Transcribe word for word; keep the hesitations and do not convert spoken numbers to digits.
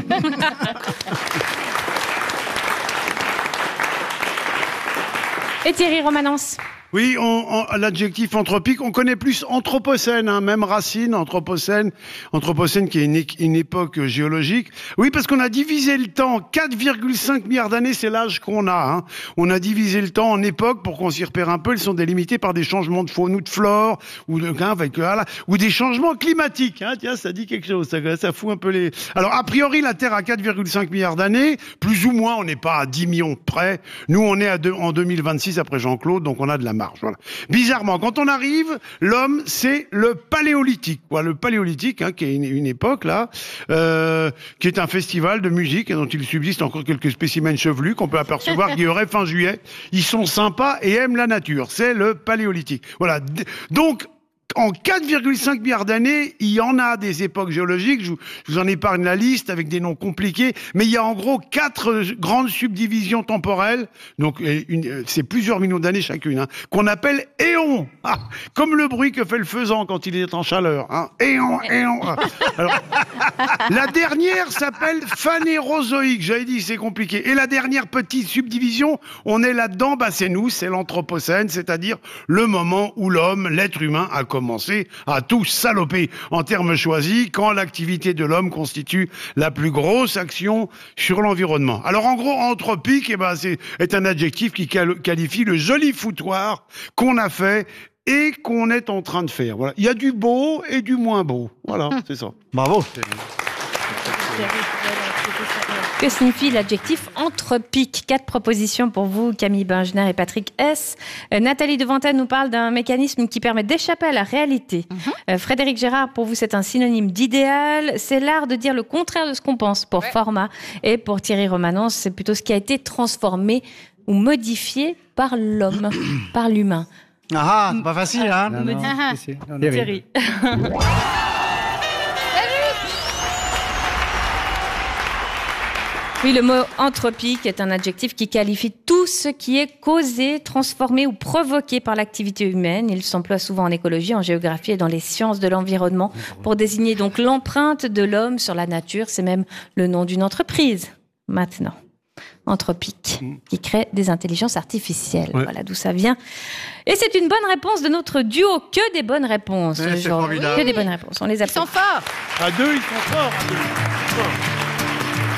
Et Thierry Romanens? Oui, on, on, l'adjectif anthropique, on connaît plus anthropocène, hein, même Racine, anthropocène, anthropocène qui est une, une époque géologique. Oui, parce qu'on a divisé le temps, quatre virgule cinq milliards d'années, c'est l'âge qu'on a. Hein. On a divisé le temps en époques pour qu'on s'y repère un peu. Ils sont délimités par des changements de faune ou de flore, ou, de, hein, avec, voilà, ou des changements climatiques. Hein. Tiens, ça dit quelque chose, ça, ça fout un peu les... Alors, a priori, la Terre a quatre virgule cinq milliards d'années, plus ou moins, on n'est pas à dix millions près. Nous, on est à deux, en deux mille vingt-six après Jean-Claude, donc on a de la marge. Voilà. Bizarrement, quand on arrive, l'homme, c'est le paléolithique. Voilà, le paléolithique, hein, qui est une, une époque là, euh, qui est un festival de musique et dont il subsiste encore quelques spécimens chevelus qu'on peut apercevoir qui y aurait fin juillet. Ils sont sympas et aiment la nature. C'est le paléolithique. Voilà. Donc, en quatre virgule cinq milliards d'années, il y en a des époques géologiques, je vous, je vous en épargne la liste avec des noms compliqués, mais il y a en gros quatre grandes subdivisions temporelles, donc une, c'est plusieurs millions d'années chacune, hein, qu'on appelle éons, ah, comme le bruit que fait le faisan quand il est en chaleur. Hein. Éons, éons. Alors, la dernière s'appelle phanérozoïque, j'avais dit c'est compliqué, et la dernière petite subdivision, on est là-dedans, bah c'est nous, c'est l'anthropocène, c'est-à-dire le moment où l'homme, l'être humain, a commencé à tout saloper en termes choisis quand l'activité de l'homme constitue la plus grosse action sur l'environnement. Alors en gros, anthropique, eh ben, c'est est un adjectif qui qualifie le joli foutoir qu'on a fait et qu'on est en train de faire. Voilà. Il y a du beau et du moins beau. Voilà, c'est ça. Bravo. Que signifie l'adjectif anthropique? Quatre propositions pour vous, Camille Bengener et Patrick S. Euh, Nathalie Devantenne nous parle d'un mécanisme qui permet d'échapper à la réalité. Mm-hmm. Euh, Frédéric Gérard, pour vous, c'est un synonyme d'idéal. C'est l'art de dire le contraire de ce qu'on pense pour ouais. Format. Et pour Thierry Romanens, c'est plutôt ce qui a été transformé ou modifié par l'homme, par l'humain. Ah, c'est pas facile, hein? Non, non, ah, c'est, non, non, Thierry. Oui, le mot anthropique est un adjectif qui qualifie tout ce qui est causé, transformé ou provoqué par l'activité humaine. Il s'emploie souvent en écologie, en géographie et dans les sciences de l'environnement pour désigner donc l'empreinte de l'homme sur la nature. C'est même le nom d'une entreprise, maintenant. Anthropique, qui crée des intelligences artificielles. Ouais. Voilà d'où ça vient. Et c'est une bonne réponse de notre duo. Que des bonnes réponses. Ouais, c'est formidable. Que des bonnes réponses. On les applaudit. Ils sont forts. À deux, ils sont forts. À deux, ils sont forts.